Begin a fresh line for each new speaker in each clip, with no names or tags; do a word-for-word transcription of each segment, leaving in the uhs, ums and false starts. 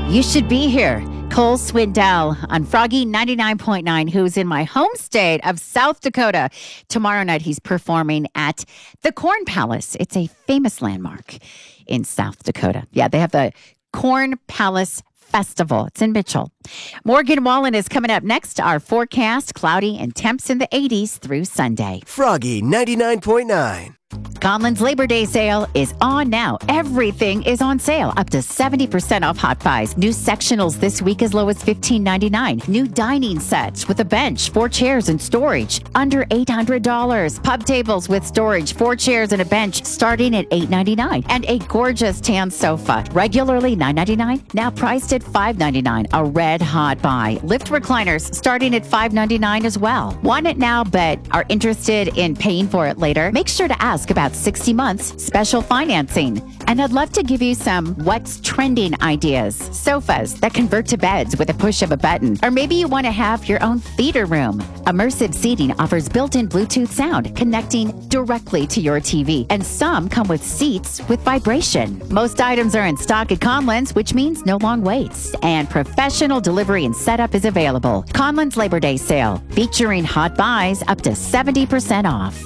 You should be here. Cole Swindell on Froggy ninety-nine point nine, who's in my home state of South Dakota. Tomorrow night, he's performing at the Corn Palace. It's a famous landmark in South Dakota. Yeah, they have the Corn Palace Festival. It's in Mitchell. Morgan Wallen is coming up next. Our forecast, cloudy and temps in the eighties through Sunday.
Froggy ninety-nine point nine.
Conlin's Labor Day sale is on now. Everything is on sale, up to seventy percent off Hot Buys. New sectionals this week as low as fifteen ninety-nine. New dining sets with a bench, four chairs and storage, under eight hundred dollars. Pub tables with storage, four chairs and a bench, starting at eight ninety-nine. And a gorgeous tan sofa, regularly nine ninety-nine, now priced at five ninety-nine. A red hot buy. Lift recliners starting at five ninety-nine as well. Want it now but are interested in paying for it later? Make sure to ask about sixty months special financing. And I'd love to give you some what's trending ideas. Sofas that convert to beds with a push of a button. Or maybe you want to have your own theater room. Immersive Seating offers built-in Bluetooth sound connecting directly to your T V. And some come with seats with vibration. Most items are in stock at Conlin's, which means no long waits. And professional delivery and setup is available. Conlin's Labor Day sale, featuring hot buys up to seventy percent off.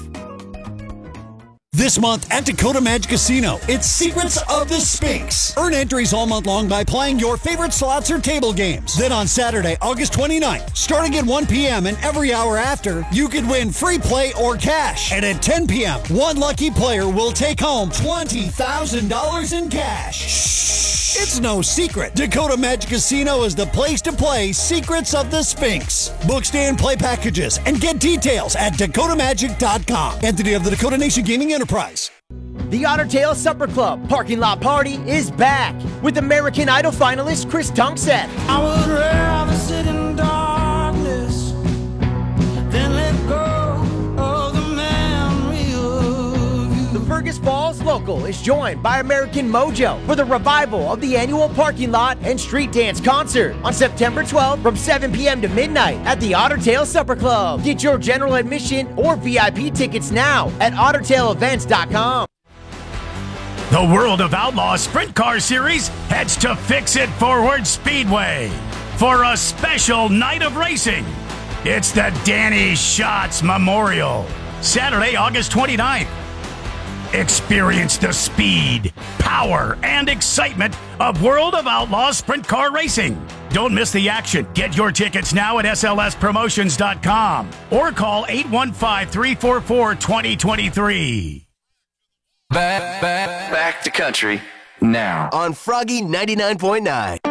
This month at Dakota Magic Casino, it's Secrets of the Sphinx. Earn entries all month long by playing your favorite slots or table games. Then on Saturday, August twenty-ninth, starting at one p.m. and every hour after, you could win free play or cash. And at ten p.m., one lucky player will take home twenty thousand dollars in cash. Shh! It's no secret. Dakota Magic Casino is the place to play Secrets of the Sphinx. Book stand play packages and get details at dakota magic dot com. Entity of the Dakota Nation Gaming Enterprise.
The Otter Tail Supper Club Parking Lot Party is back with American Idol finalist Chris Tunkseth.
I would rather sit in darkness than let go of the memory of you.
The Fergus Falls Local is joined by American Mojo for the revival of the annual parking lot and street dance concert on September twelfth from seven p.m. to midnight at the Otter Tail Supper Club. Get your general admission or V I P tickets now at otter tail events dot com.
The World of Outlaws Sprint Car Series heads to Fix It Forward Speedway for a special night of racing. It's the Danny Schatz Memorial, Saturday, August twenty-ninth. Experience the speed, power, and excitement of World of Outlaws Sprint Car Racing. Don't miss the action. Get your tickets now at S L S promotions dot com or call eight one five, three four four, two zero two three.
Back, back, back to country now on Froggy ninety-nine point nine.